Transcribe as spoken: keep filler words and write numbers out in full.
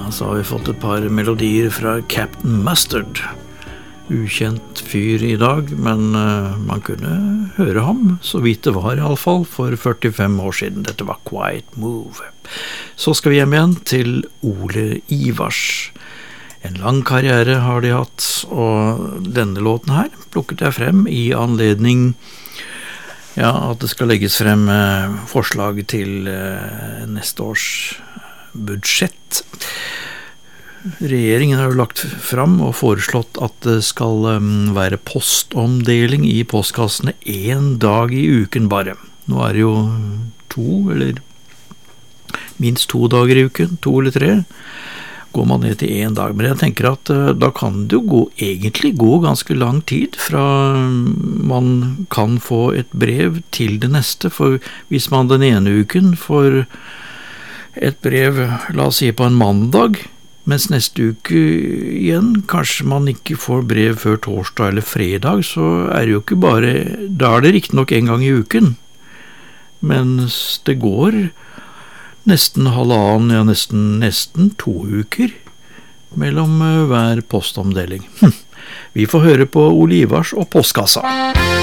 Så har vi fått et par melodier fra Captain Mustard. Ukjent fyr i dag, men uh, man kunne høre ham, så vidt det var i alle fall, for førtifem år siden. Dette var Quiet Move. Så skal vi hjem igjen til Ole Ivars. En lang karriere har de hatt, og denne låten her plukket jeg frem i anledning ja, at det skal legges frem uh, forslag til uh, neste års budsjett. Regjeringen har jo lagt fram og foreslått at det skal um, være postomdeling i postkassene en dag i uken bare. Nå er det jo to, eller minst to dager i uken, to eller tre, går man ned til en dag. Men jeg tenker at uh, da kan det jo gå, egentlig gå ganske lang tid fra man kan få et brev til det neste, for hvis man den ene uken får et brev, la oss si på en mandag, mens neste uke igjen, kanskje man ikke får brev før torsdag eller fredag, så er det jo ikke bare, da er det riktig nok en gang i uken, mens det går nesten halvannen, ja nesten, nesten to uker mellom hver postomdeling. Hm. Vi får høre på Ole Ivars og postkassa.